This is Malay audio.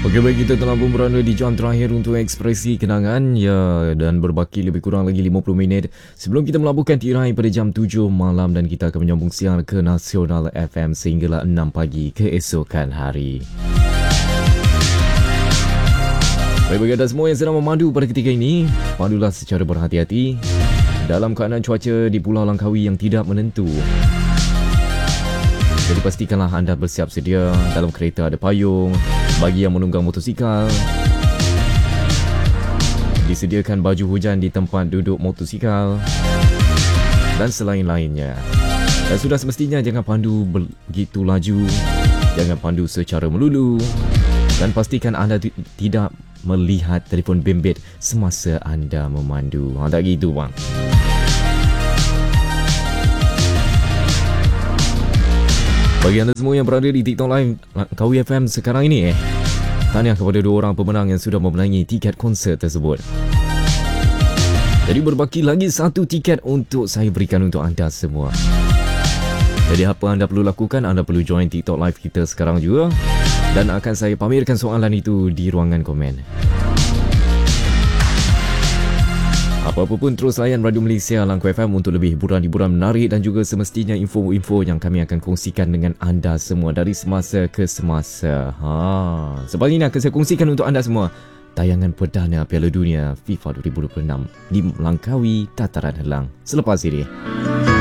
Okey, baik, kita telah pun berada di jam terakhir untuk ekspresi kenangan ya, dan berbaki lebih kurang lagi 50 minit sebelum kita melabuhkan tirai pada jam 7 malam dan kita akan menyambung siar ke Nasional FM sehinggalah 6 pagi keesokan hari. Baik, bagi anda semua yang sedang memandu pada ketika ini, pandulah secara berhati-hati dalam keadaan cuaca di Pulau Langkawi yang tidak menentu. Jadi pastikanlah anda bersiap sedia. Dalam kereta ada payung. Bagi yang menunggang motosikal, disediakan baju hujan di tempat duduk motosikal dan selain-lainnya. Dan sudah semestinya jangan pandu begitu laju, jangan pandu secara melulu, dan pastikan anda tidak melihat telefon bimbit semasa anda memandu. Tak gitu bang. Bagi anda semua yang berada di TikTok Live Langkawi FM sekarang ini, tahniah kepada 2 orang pemenang yang sudah memenangi tiket konsert tersebut. Jadi berbaki lagi 1 tiket untuk saya berikan untuk anda semua. Jadi apa anda perlu lakukan? Anda perlu join TikTok Live kita sekarang juga, dan akan saya pamerkan soalan itu di ruangan komen. Apa-apa pun terus layan Radio Malaysia Langkawi FM untuk lebih hiburan-hiburan menarik dan juga semestinya info-info yang kami akan kongsikan dengan anda semua dari semasa ke semasa. Sebab ini akan saya kongsikan untuk anda semua tayangan perdana Piala Dunia FIFA 2026 di Langkawi, Dataran Helang selepas ini.